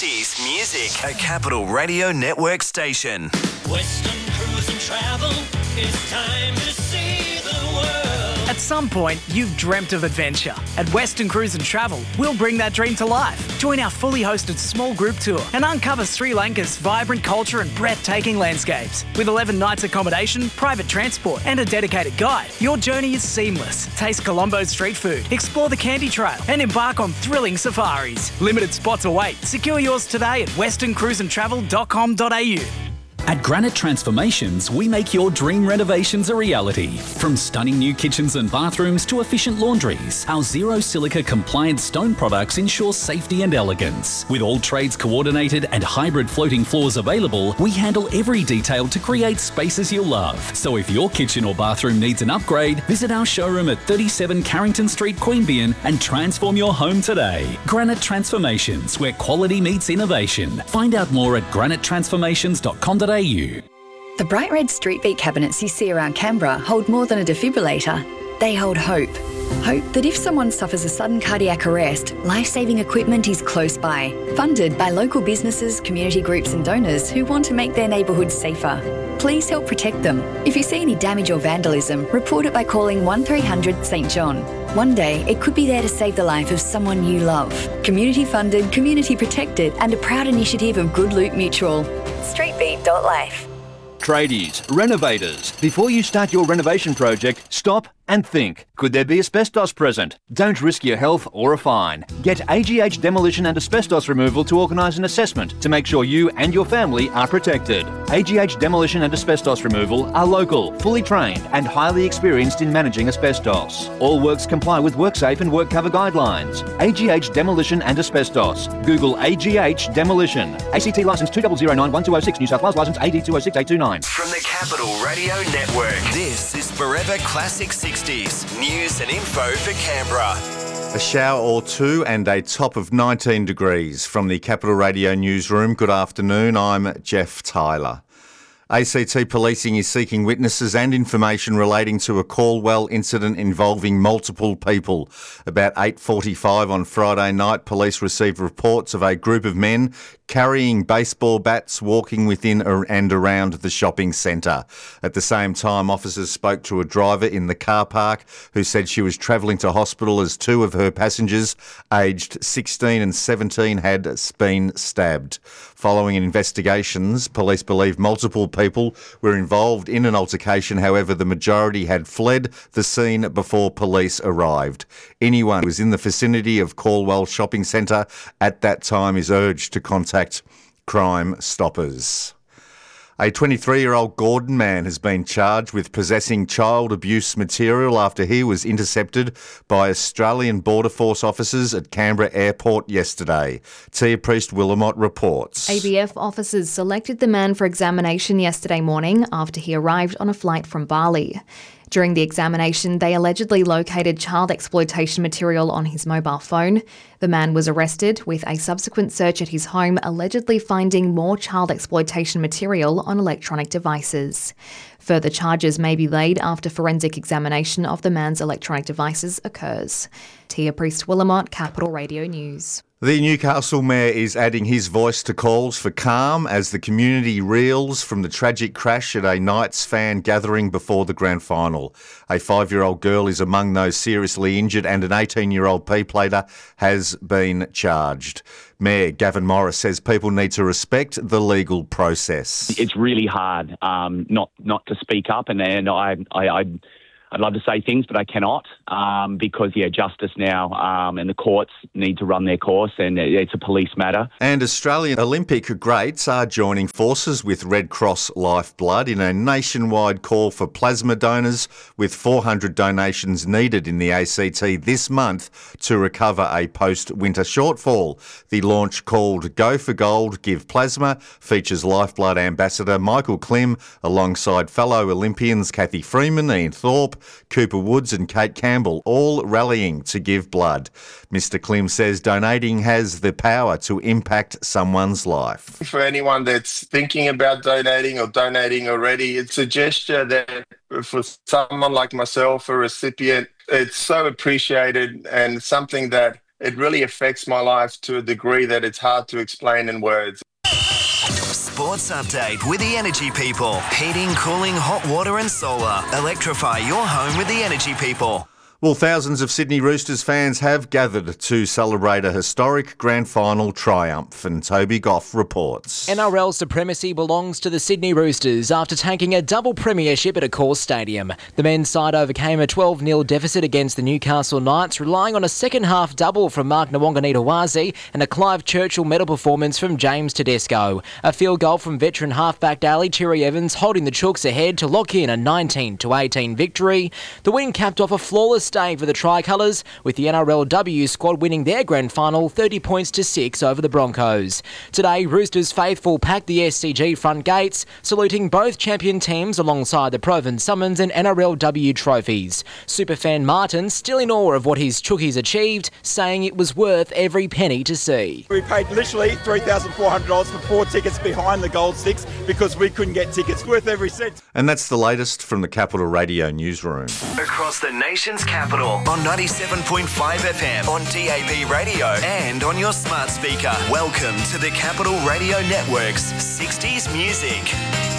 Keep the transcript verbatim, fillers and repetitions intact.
sixties music. A Capital Radio Network station. Western Cruise and Travel, it's time to see the world. At some point, you've dreamt of adventure. At Western Cruise and Travel, we'll bring that dream to life. Join our fully hosted small group tour and uncover Sri Lanka's vibrant culture and breathtaking landscapes. With eleven nights accommodation, private transport and a dedicated guide, your journey is seamless. Taste Colombo's street food, explore the Candy Trail and embark on thrilling safaris. Limited spots await. Secure yours today at western cruise and travel dot com dot a u. At Granite Transformations, we make your dream renovations a reality. From stunning new kitchens and bathrooms to efficient laundries, our zero silica compliant stone products ensure safety and elegance. With all trades coordinated and hybrid floating floors available, we handle every detail to create spaces you'll love. So if your kitchen or bathroom needs an upgrade, visit our showroom at thirty-seven Carrington Street, Queanbeyan and transform your home today. Granite Transformations, where quality meets innovation. Find out more at granite transformations dot com dot a u. The bright red Street Beat cabinets you see around Canberra hold more than a defibrillator. They hold hope. Hope that if someone suffers a sudden cardiac arrest, life-saving equipment is close by. Funded by local businesses, community groups and donors who want to make their neighbourhoods safer. Please help protect them. If you see any damage or vandalism, report it by calling one three hundred St John. One day, it could be there to save the life of someone you love. Community funded, community protected and a proud initiative of Good Loot Mutual. street beat dot life. Tradies, renovators, before you start your renovation project, stop and think. Could there be asbestos present? Don't risk your health or a fine. Get A G H Demolition and Asbestos Removal to organise an assessment to make sure you and your family are protected. A G H Demolition and Asbestos Removal are local, fully trained and highly experienced in managing asbestos. All works comply with WorkSafe and WorkCover guidelines. A G H Demolition and Asbestos. Google A G H Demolition. A C T licence two zero zero nine one two oh six, New South Wales licence A D two oh six eight two nine. From the Capital Radio Network, this is Forever Classic sixties. News and info for Canberra. A shower or two and a top of nineteen degrees. From the Capital Radio newsroom, good afternoon, I'm Jeff Tyler. A C T Policing is seeking witnesses and information relating to a Caldwell incident involving multiple people. About eight forty-five on Friday night, police received reports of a group of men carrying baseball bats walking within and around the shopping centre. At the same time, officers spoke to a driver in the car park who said she was travelling to hospital as two of her passengers, aged sixteen and seventeen, had been stabbed. Following investigations, police believe multiple people were involved in an altercation. However, the majority had fled the scene before police arrived. Anyone who was in the vicinity of Caldwell Shopping Centre at that time is urged to contact Crime Stoppers. A twenty-three-year-old Gordon man has been charged with possessing child abuse material after he was intercepted by Australian Border Force officers at Canberra Airport yesterday. Tia Priest-Willamot reports. A B F officers selected the man for examination yesterday morning after he arrived on a flight from Bali. During the examination, they allegedly located child exploitation material on his mobile phone. The man was arrested, with a subsequent search at his home allegedly finding more child exploitation material on electronic devices. Further charges may be laid after forensic examination of the man's electronic devices occurs. Tia Priest-Willamot, Capital Radio News. The Newcastle Mayor is adding his voice to calls for calm as the community reels from the tragic crash at a Knights fan gathering before the grand final. A five-year-old girl is among those seriously injured and an eighteen-year-old P-plater has been charged. Mayor Gavin Morris says people need to respect the legal process. It's really hard um, not not to speak up, and, and I, I, I I'd love to say things, but I cannot um, because, yeah, justice now um, and the courts need to run their course, and it's a police matter. And Australian Olympic greats are joining forces with Red Cross Lifeblood in a nationwide call for plasma donors, with four hundred donations needed in the A C T this month to recover a post-winter shortfall. The launch, called Go for Gold, Give Plasma, features Lifeblood ambassador Michael Klim alongside fellow Olympians Kathy Freeman, Ian Thorpe, Cooper Woods and Kate Campbell, all rallying to give blood. Mister Klim says donating has the power to impact someone's life. For anyone that's thinking about donating or donating already, it's a gesture that for someone like myself, a recipient, it's so appreciated and something that it really affects my life to a degree that it's hard to explain in words. Sports update with the Energy People. Heating, cooling, hot water and solar. Electrify your home with the Energy People. Well, thousands of Sydney Roosters fans have gathered to celebrate a historic grand final triumph, and Toby Goff reports. N R L supremacy belongs to the Sydney Roosters after taking a double premiership at Accor Stadium. The men's side overcame a twelve nil deficit against the Newcastle Knights, relying on a second-half double from Mark Nawonganita-Wazi and a Clive Churchill medal performance from James Tedesco. A field goal from veteran halfback Ali Cherry Evans holding the Chooks ahead to lock in a nineteen to eighteen victory. The win capped off a flawless day for the Tricolours, with the N R L W squad winning their grand final thirty points to six over the Broncos. Today, Roosters faithful packed the S C G front gates, saluting both champion teams alongside the Provan Summons and N R L W trophies. Superfan Martin, still in awe of what his Chookies achieved, saying it was worth every penny to see. We paid literally three thousand four hundred dollars for four tickets behind the Gold Sticks because we couldn't get tickets. Worth every cent. And that's the latest from the Capital Radio newsroom. Across the nation's capital on ninety-seven point five F M, on D A B radio and on your smart speaker. Welcome to the Capital Radio Network's sixties Music.